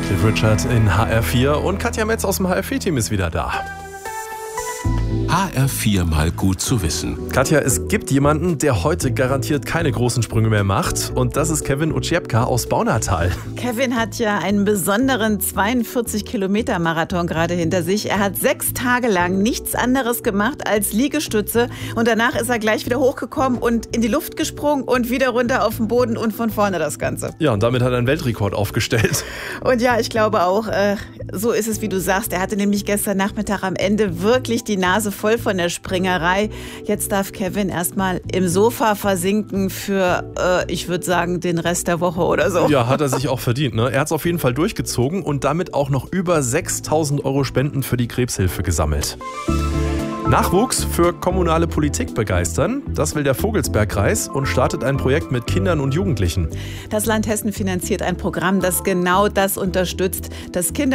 Cliff Richard in HR4 und Katja Metz aus dem HR4-Team ist wieder da. HR4 mal gut zu wissen. Katja, es gibt jemanden, der heute garantiert keine großen Sprünge mehr macht. Und das ist Kevin Ociepka aus Baunatal. Kevin hat ja einen besonderen 42-Kilometer-Marathon gerade hinter sich. Er hat 6 Tage lang nichts anderes gemacht als Liegestütze. Und danach ist er gleich wieder hochgekommen und in die Luft gesprungen und wieder runter auf den Boden und von vorne das Ganze. Ja, und damit hat er einen Weltrekord aufgestellt. Und ja, ich glaube auch, so ist es, wie du sagst. Er hatte nämlich gestern Nachmittag am Ende wirklich die Nase voll von der Springerei. Jetzt darf Kevin erstmal im Sofa versinken für, ich würde sagen, den Rest der Woche oder so. Ja, hat er sich auch verdient, ne? Er hat es auf jeden Fall durchgezogen und damit auch noch über 6.000 € Spenden für die Krebshilfe gesammelt. Nachwuchs für kommunale Politik begeistern, das will der Vogelsbergkreis und startet ein Projekt mit Kindern und Jugendlichen. Das Land Hessen finanziert ein Programm, das genau das unterstützt, dass Kinder